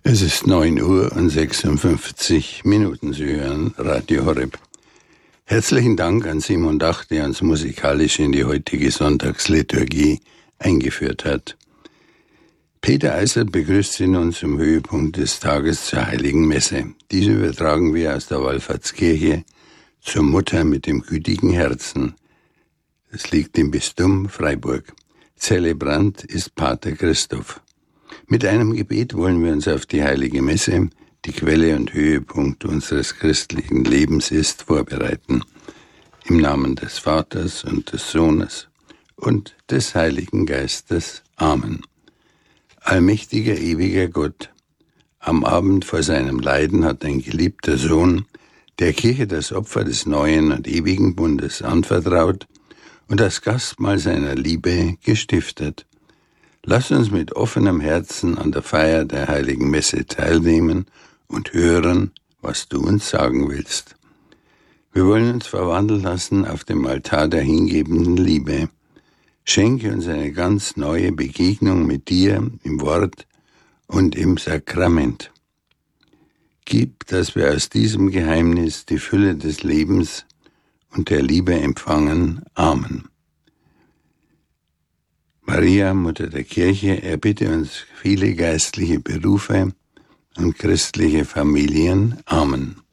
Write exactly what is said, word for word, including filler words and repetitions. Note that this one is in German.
Es ist neun Uhr und sechsundfünfzig Minuten. Sie hören Radio Horeb. Herzlichen Dank an Simon Dach, der uns musikalisch in die heutige Sonntagsliturgie eingeführt hat. Peter Eisert begrüßt Sie nun zum Höhepunkt des Tages zur Heiligen Messe. Diese übertragen wir aus der Wallfahrtskirche zur Mutter mit dem gütigen Herzen. Es liegt im Bistum Freiburg. Zelebrant ist Pater Christoph. Mit einem Gebet wollen wir uns auf die Heilige Messe, die Quelle und Höhepunkt unseres christlichen Lebens ist, vorbereiten. Im Namen des Vaters und des Sohnes und des Heiligen Geistes. Amen. Allmächtiger, ewiger Gott, am Abend vor seinem Leiden hat ein geliebter Sohn der Kirche das Opfer des neuen und ewigen Bundes anvertraut und das Gastmahl seiner Liebe gestiftet. Lass uns mit offenem Herzen an der Feier der Heiligen Messe teilnehmen und hören, was du uns sagen willst. Wir wollen uns verwandeln lassen auf dem Altar der hingebenden Liebe. Schenke uns eine ganz neue Begegnung mit dir im Wort und im Sakrament. Gib, dass wir aus diesem Geheimnis die Fülle des Lebens und der Liebe empfangen. Amen. Maria, Mutter der Kirche, erbitte uns viele geistliche Berufe und christliche Familien. Amen.